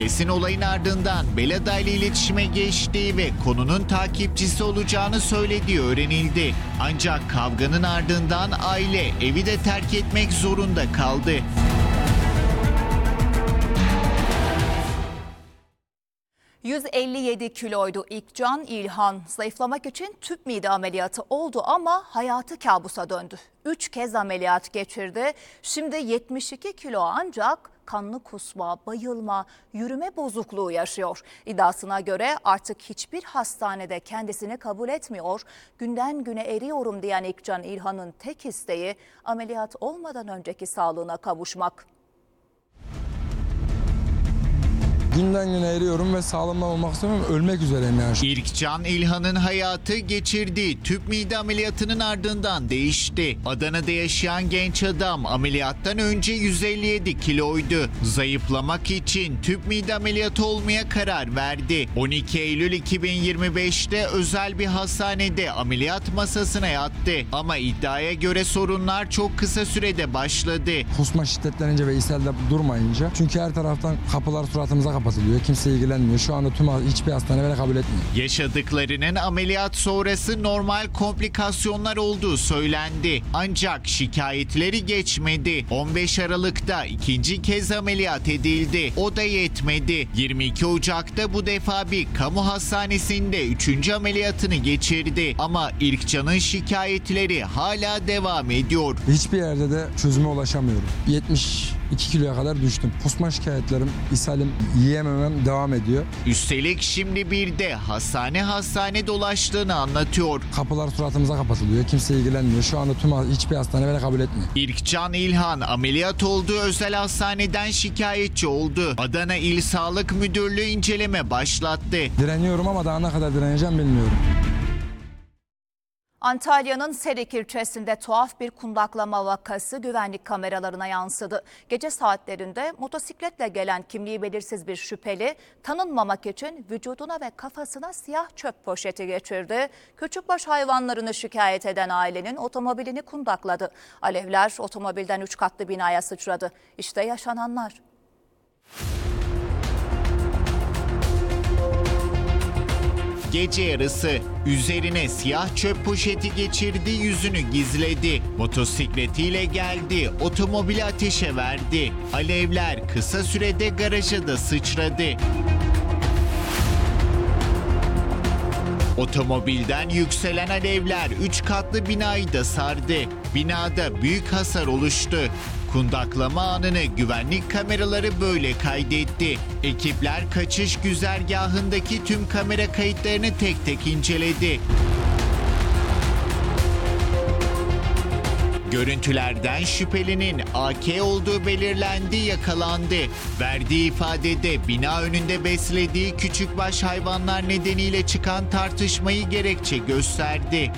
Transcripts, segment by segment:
Esin olayın ardından Belada ile iletişime geçtiği ve konunun takipçisi olacağını söylediği öğrenildi. Ancak kavganın ardından aile evi de terk etmek zorunda kaldı. ...157 kiloydu İlkcan İlhan. Zayıflamak için tüp mide ameliyatı oldu ama hayatı kabusa döndü. 3 kez ameliyat geçirdi. Şimdi 72 kilo ancak kanlı kusma, bayılma, yürüme bozukluğu yaşıyor. İddiasına göre artık hiçbir hastanede kendisini kabul etmiyor. Günden güne eriyorum diyen İlkcan İlhan'ın tek isteği ameliyat olmadan önceki sağlığına kavuşmak. Günden güne eriyorum ve sağlamdan olmak istemiyorum. Ölmek üzereyim yani. İlkcan İlhan'ın hayatı geçirdiği tüp mide ameliyatının ardından değişti. Adana'da yaşayan genç adam ameliyattan önce 157 kiloydu. Zayıflamak için tüp mide ameliyatı olmaya karar verdi. 12 Eylül 2025'te özel bir hastanede ameliyat masasına yattı. Ama iddiaya göre sorunlar çok kısa sürede başladı. Kusma şiddetlenince ve ishal durmayınca. Çünkü her taraftan kapılar suratımıza kapatılıyor. Kimse ilgilenmiyor. Şu anda hiçbir hastane beni kabul etmiyor. Yaşadıklarının ameliyat sonrası normal komplikasyonlar olduğu söylendi. Ancak şikayetleri geçmedi. 15 Aralık'ta ikinci kez ameliyat edildi. O da yetmedi. 22 Ocak'ta bu defa bir kamu hastanesinde 3. ameliyatını geçirdi. Ama İlkcan'ın şikayetleri hala devam ediyor. Hiçbir yerde de çözüme ulaşamıyorum. 72 kiloya kadar düştüm. Kusma şikayetlerim, ishalim, yiyememem devam ediyor. Üstelik şimdi bir de hastane dolaştığını anlatıyor. Kapılar suratımıza kapatılıyor. Kimse ilgilenmiyor. Şu anda hiçbir hastane beni kabul etmiyor. İlkcan İlhan ameliyat olduğu özel hastaneden şikayetçi oldu. Adana İl Sağlık Müdürlüğü inceleme başlattı. Direniyorum ama daha ne kadar direneceğim bilmiyorum. Antalya'nın Serik ilçesinde tuhaf bir kundaklama vakası güvenlik kameralarına yansıdı. Gece saatlerinde motosikletle gelen kimliği belirsiz bir şüpheli tanınmamak için vücuduna ve kafasına siyah çöp poşeti geçirdi. Küçükbaş hayvanlarını şikayet eden ailenin otomobilini kundakladı. Alevler otomobilden 3 katlı binaya sıçradı. İşte yaşananlar. Gece yarısı üzerine siyah çöp poşeti geçirdi, yüzünü gizledi. Motosikletiyle geldi, otomobili ateşe verdi. Alevler kısa sürede garaja da sıçradı. Otomobilden yükselen alevler 3 katlı binayı da sardı. Binada büyük hasar oluştu. Kundaklama anını güvenlik kameraları böyle kaydetti. Ekipler kaçış güzergahındaki tüm kamera kayıtlarını tek tek inceledi. Görüntülerden şüphelinin AK olduğu belirlendi, yakalandı. Verdiği ifadede bina önünde beslediği küçükbaş hayvanlar nedeniyle çıkan tartışmayı gerekçe gösterdi.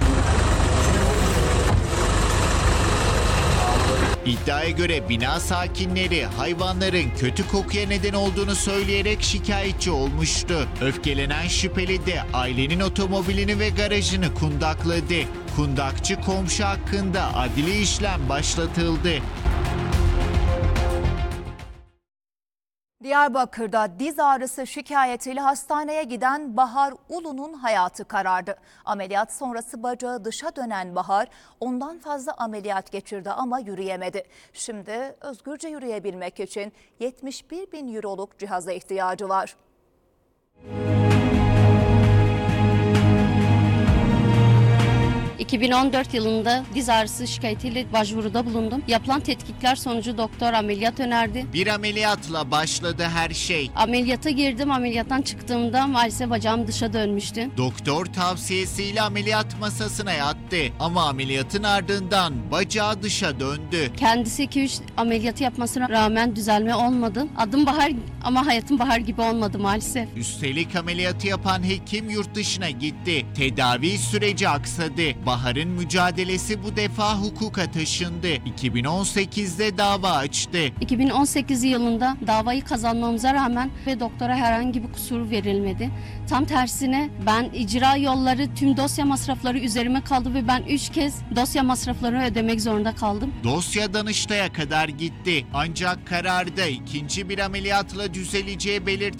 İddiaya göre bina sakinleri hayvanların kötü kokuya neden olduğunu söyleyerek şikayetçi olmuştu. Öfkelenen şüpheli de ailenin otomobilini ve garajını kundakladı. Kundakçı komşu hakkında adli işlem başlatıldı. Diyarbakır'da diz ağrısı şikayetiyle hastaneye giden Bahar Ulu'nun hayatı karardı. Ameliyat sonrası bacağı dışa dönen Bahar ondan fazla ameliyat geçirdi ama yürüyemedi. Şimdi özgürce yürüyebilmek için 71.000 euroluk cihaza ihtiyacı var. 2014 yılında diz ağrısı şikayetiyle başvuruda bulundum. Yapılan tetkikler sonucu doktor ameliyat önerdi. Bir ameliyatla başladı her şey. Ameliyata girdim. Ameliyattan çıktığımda maalesef bacağım dışa dönmüştü. Doktor tavsiyesiyle ameliyat masasına yattı ama ameliyatın ardından bacağı dışa döndü. Kendisi 2-3 ameliyatı yapmasına rağmen düzelme olmadı. Adım Bahar ama hayatım Bahar gibi olmadı maalesef. Üstelik ameliyatı yapan hekim yurt dışına gitti. Tedavi süreci aksadı. Bahar'ın mücadelesi bu defa hukuka taşındı. 2018'de dava açtı. 2018 yılında davayı kazanmamıza rağmen ve doktora herhangi bir kusur verilmedi. Tam tersine ben icra yolları, tüm dosya masrafları üzerime kaldı ve ben 3 kez dosya masraflarını ödemek zorunda kaldım. Dosya Danıştay'a kadar gitti. Ancak kararda ikinci bir ameliyatla düzeleceği belirtilen